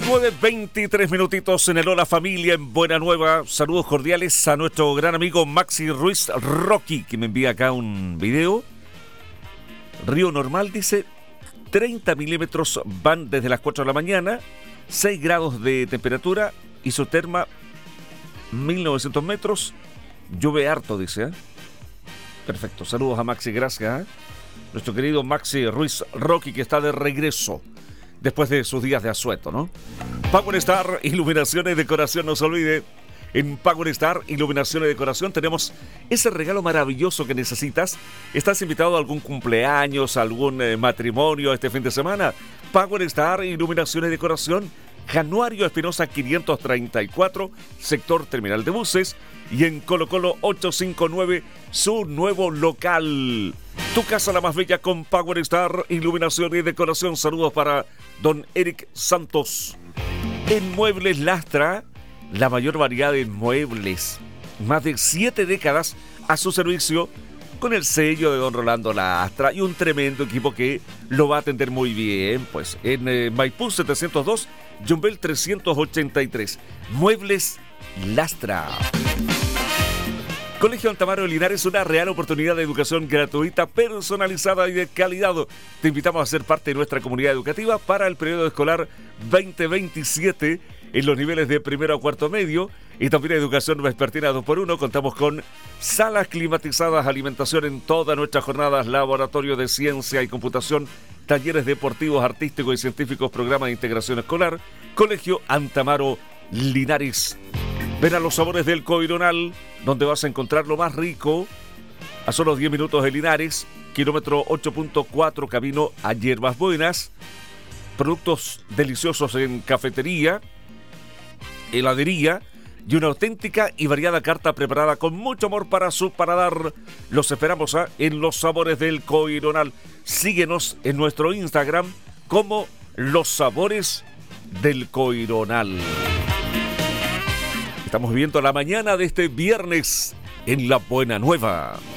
9:23 minutitos en el Hola Familia en Buena Nueva. Saludos cordiales a nuestro gran amigo Maxi Ruiz Rocky, que me envía acá un video. Río Normal dice 30 milímetros van desde las 4 de la mañana, 6 grados de temperatura, isoterma 1900 metros, llueve harto, dice. Perfecto, saludos a Maxi, gracias. Nuestro querido Maxi Ruiz Rocky, que está de regreso después de sus días de asueto, ¿no? Power Star, iluminación y decoración, no se olvide. En Power Star, iluminación y decoración, tenemos ese regalo maravilloso que necesitas. ¿Estás invitado a algún cumpleaños, a algún matrimonio este fin de semana? Power Star, iluminación y decoración, Januario Espinosa 534, sector terminal de buses, y en Colo Colo 859, su nuevo local. Tu casa la más bella con Power Star, iluminación y decoración. Saludos para don Eric Santos. En Muebles Lastra, la mayor variedad de muebles, más de 7 décadas a su servicio, con el sello de don Rolando Lastra y un tremendo equipo que lo va a atender muy bien. Pues en Maipú 702, Yumbel 383, Muebles Lastra. Colegio Altamaro de Linares, una real oportunidad de educación gratuita, personalizada y de calidad. Te invitamos a ser parte de nuestra comunidad educativa para el periodo escolar 2027 en los niveles de primero a cuarto medio y también educación vespertina 2x1. Contamos con salas climatizadas, alimentación en todas nuestras jornadas, laboratorio de ciencia y computación, talleres deportivos, artísticos y científicos, programa de integración escolar. Colegio Altamaro Linares. Ven a los sabores del Coironal, donde vas a encontrar lo más rico, a solo 10 minutos de Linares, kilómetro 8.4, camino a Hierbas Buenas. Productos deliciosos en cafetería, heladería y una auténtica y variada carta preparada con mucho amor para su paladar. Los esperamos en los sabores del Coironal. Síguenos en nuestro Instagram como Los Sabores del Coironal. Estamos viviendo la mañana de este viernes en La Buena Nueva.